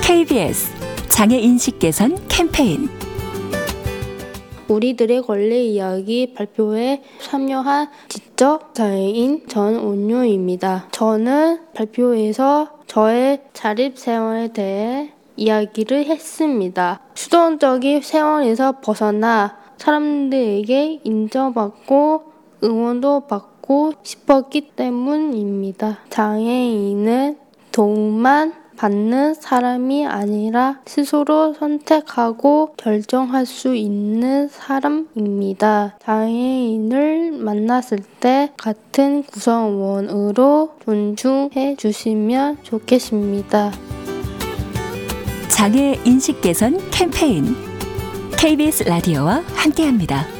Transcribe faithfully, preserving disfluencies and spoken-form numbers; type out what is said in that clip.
케이비에스 장애인식 개선 캠페인. 우리들의 권리 이야기 발표에 참여한 지적 장애인 전온유입니다. 저는 발표에서 저의 자립생활에 대해 이야기를 했습니다. 수동적인 생활에서 벗어나 사람들에게 인정받고 응원도 받고 싶었기 때문입니다. 장애인은 도움만 받는 사람이 아니라 스스로 선택하고 결정할 수 있는 사람입니다. 장애인을 만났을 때 같은 구성원으로 존중해 주시면 좋겠습니다. 장애 인식 개선 캠페인 케이비에스 라디오와 함께합니다.